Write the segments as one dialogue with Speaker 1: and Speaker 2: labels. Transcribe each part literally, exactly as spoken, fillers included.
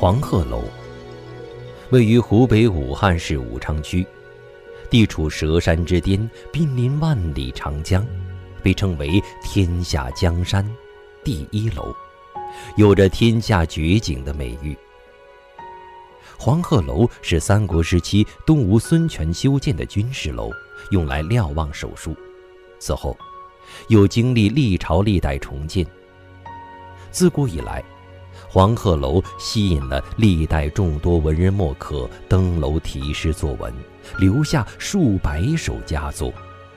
Speaker 1: 黄鹤楼位于湖北武汉市武昌区，地处佘山之巅，濒临万里长江，被称为天下江山第一楼，有着天下绝景的美誉。黄鹤楼是三国时期东吴孙权修建的军事楼，用来瞭望手术。此后又经历历朝历代重建。自古以来，黄鹤楼吸引了历代众多文人墨客登楼题诗作文，留下数百首佳作。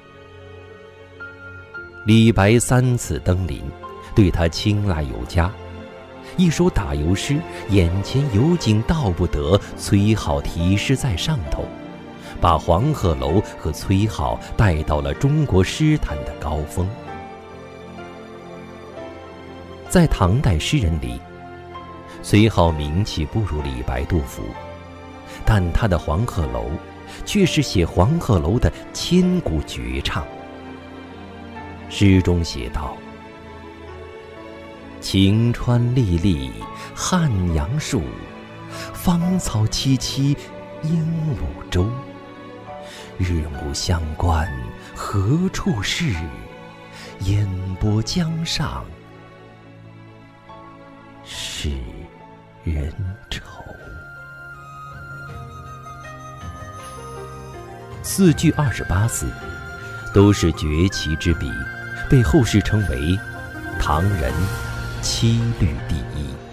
Speaker 1: 李白三次登临，对他青睐有加。一首打油诗，眼前有景道不得，崔颢题诗在上头，把黄鹤楼和崔颢带到了中国诗坛的高峰。在唐代诗人里，崔颢名气不如李白、杜甫，但他的黄鹤楼却是写黄鹤楼的千古绝唱。诗中写道：晴川历历汉阳树，芳草萋萋鹦鹉洲。日暮乡关何处是？烟波江上使人愁。四句二十八字，都是绝奇之笔，被后世称为唐人七律第一。